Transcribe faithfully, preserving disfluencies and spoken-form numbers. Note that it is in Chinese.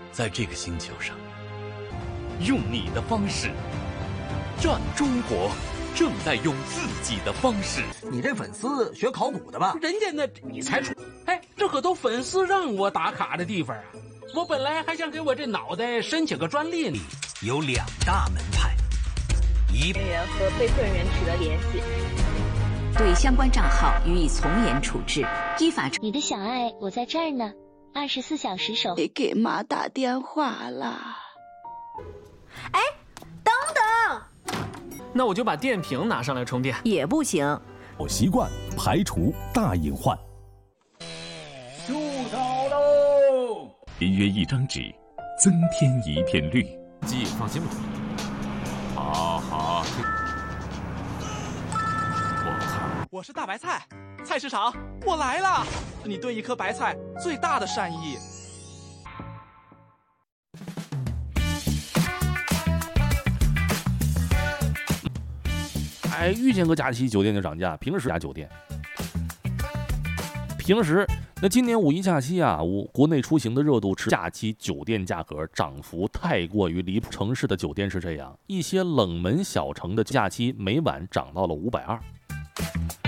在这个星球上，用你的方式战中国，正在用自己的方式。 你这粉丝学考古的吧？ 人家那你才出，哎，这可都粉丝让我打卡的地方啊！我本来还想给我这脑袋申请个专利呢。 有两大门派，一人员和被困人取得联系， 对相关账号予以从严处置，依法。 你的小爱，我在这儿呢，二十四小时守。 得给妈打电话啦。 哎，等等， 那我就把电瓶拿上来充电。 也不行。 好习惯排除大隐患。 树草喽！ 节约一张纸，增添一片绿。 鸡放心吧。好好。我看我是大白菜，菜市场我来了。你对一颗白菜最大的善意。 哎，遇见个假期，酒店就涨价。平时家酒店，平时那今年五一假期啊，我国内出行的热度持假期酒店价格涨幅太过于离谱。城市的酒店是这样，一些冷门小城的假期每晚涨到了五百二。